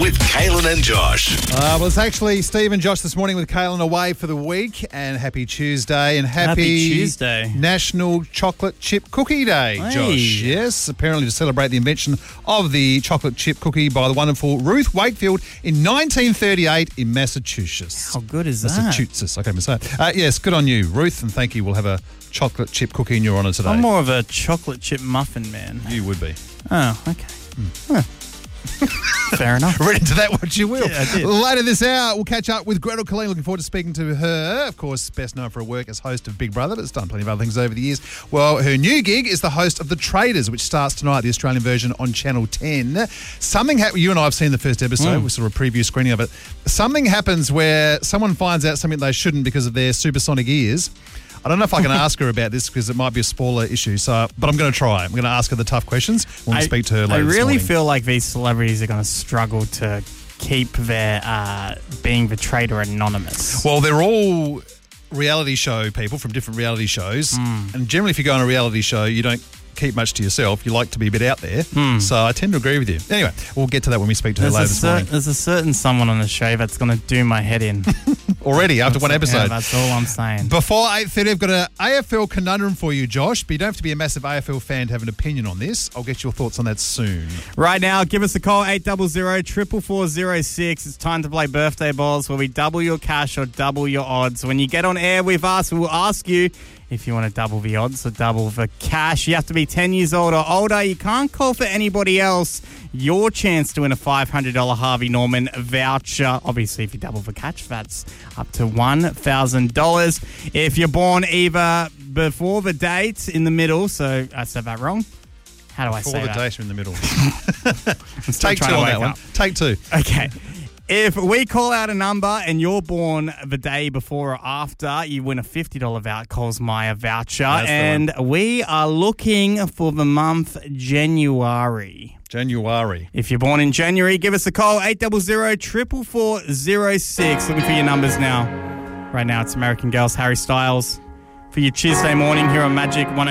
with Kaylin and Josh. Well, it's actually Steve and Josh this morning with Kaylin away for the week. And happy Tuesday and happy Tuesday. National Chocolate Chip Cookie Day, Hey. Josh. Yes, apparently to celebrate the invention of the chocolate chip cookie by the wonderful Ruth Wakefield in 1938 in Massachusetts. How good is that? Massachusetts, I can't even say it. Yes, good on you, Ruth, and thank you. We'll have a chocolate chip cookie in your honour today. I'm more of a chocolate chip muffin man. You would be. Oh, okay. Huh. Fair enough. Read into that what you will. Yeah, I did. Later this hour, we'll catch up with Gretel Colleen. Looking forward to speaking to her. Of course, best known for her work as host of Big Brother, but has done plenty of other things over the years. Well, her new gig is the host of The Traders, which starts tonight, the Australian version on Channel 10. Something happened. You and I have seen the first episode. We saw a preview screening of it. Something happens where someone finds out something they shouldn't because of their supersonic ears. I don't know if I can ask her about this because it might be a spoiler issue, but I'm going to try. I'm going to ask her the tough questions when we speak to her later this I really morning. feel like these celebrities are going to struggle to keep their being betrayed or anonymous. Well, they're all reality show people from different reality shows. And generally, if you go on a reality show, you don't keep much to yourself. You like to be a bit out there. So I tend to agree with you. Anyway, we'll get to that when we speak to her later this morning. There's a certain someone on the show that's going to do my head in. Already, after one episode. Yeah, that's all I'm saying. Before 8:30, I've got an AFL conundrum for you, Josh, but you don't have to be a massive AFL fan to have an opinion on this. I'll get your thoughts on that soon. Right now, give us a call, 800-444-06. It's time to play Birthday Balls, where we double your cash or double your odds. When you get on air with us, we'll ask you if you want to double the odds or double the cash. You have to be 10 years old or older. You can't call for anybody else. Your chance to win a $500 Harvey Norman voucher. Obviously, if you double the cash, that's up to $1,000. If you're born either before the date, in the middle, so I said that wrong. How do I say Before the that? data in the middle. I'm still Take trying two to on that wake one. up. Take two. Okay. If we call out a number and you're born the day before or after, you win a $50 Coles Myer voucher. That's the And we are looking for the month January. January. If you're born in January, give us a call, 800-444-06. Looking for your numbers now. Right now, it's American Girls, Harry Styles. For your Tuesday morning here on Magic 105.